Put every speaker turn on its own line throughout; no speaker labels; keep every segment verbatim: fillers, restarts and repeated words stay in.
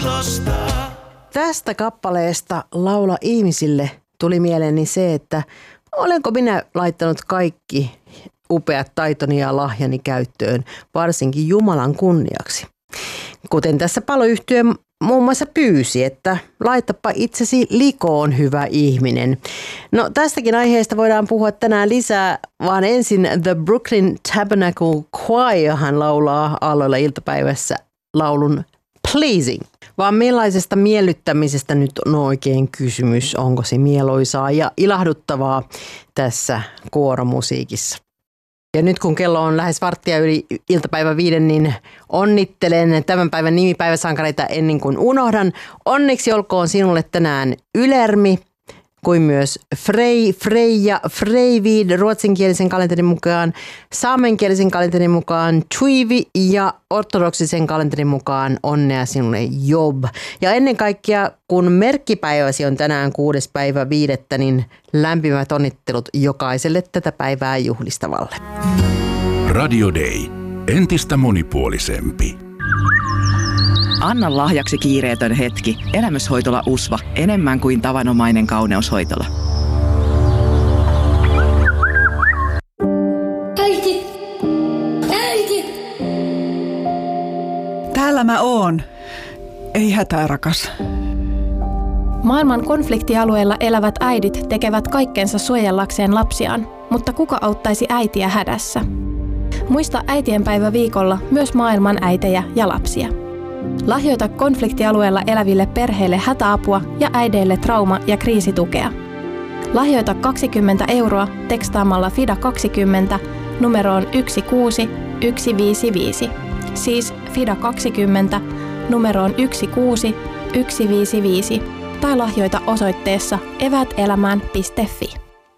ilosta.
Tästä kappaleesta Laula ihmisille tuli mieleeni se, että olenko minä laittanut kaikki upeat taitoni ja lahjani käyttöön, varsinkin Jumalan kunniaksi. Kuten tässä paloyhtye muun muassa pyysi, että laittapa itsesi likoon, hyvä ihminen. No tästäkin aiheesta voidaan puhua tänään lisää, vaan ensin The Brooklyn Tabernacle Choirhan laulaa Aalloilla iltapäivässä laulun Pleasing. Vaan millaisesta miellyttämisestä nyt on oikein kysymys? Onko se mieloisaa ja ilahduttavaa tässä kuoromusiikissa? Ja nyt kun kello on lähes varttia yli iltapäivä viiden, niin onnittelen tämän päivän nimipäiväsankareita ennen kuin unohdan. Onneksi olkoon sinulle tänään Ylermi, kuin myös Frey, Freija, Freivid ruotsinkielisen kalenterin mukaan, saamenkielisen kalenterin mukaan, Tuivi ja ortodoksisen kalenterin mukaan onnea sinulle Job. Ja ennen kaikkea, kun merkkipäiväsi on tänään kuudes päivä viidettä, niin lämpimät onnittelut jokaiselle tätä päivää juhlistavalle.
Radio Day. Entistä monipuolisempi.
Anna lahjaksi kiireetön hetki. Elämyshoitola U S V A. Enemmän kuin tavanomainen kauneushoitola.
Äiti! Äiti!
Täällä mä oon. Ei hätää, rakas.
Maailman konfliktialueilla elävät äidit tekevät kaikkensa suojellakseen lapsiaan, mutta kuka auttaisi äitiä hädässä? Muista äitienpäivä viikolla myös maailman äitejä ja lapsia. Lahjoita konfliktialueella eläville perheille hätäapua ja äideille trauma- ja kriisitukea. Lahjoita kaksikymmentä euroa tekstaamalla FIDA kaksikymmentä numeroon yksi kuusi yksi viisi viisi. Siis FIDA kaksikymmentä numeroon yksi kuusi yksi viisi viisi. Tai lahjoita osoitteessa eväätelämään piste fi.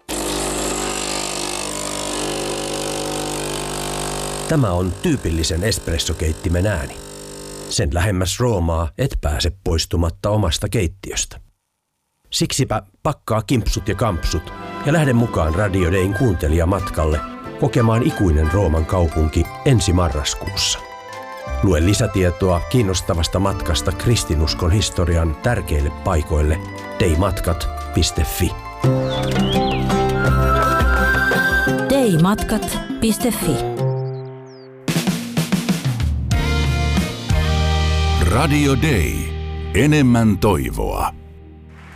Tämä on tyypillisen espressokeittimen ääni. Sen lähemmäs Roomaa et pääse poistumatta omasta keittiöstä. Siksipä pakkaa kimpsut ja kampsut ja lähde mukaan Radio Dayn kuuntelijamatkalle kokemaan ikuinen Rooman kaupunki ensi marraskuussa. Lue lisätietoa kiinnostavasta matkasta kristinuskon historian tärkeille paikoille daymatkat piste fi.
daymatkat piste fi.
Radio Day. Enemmän toivoa.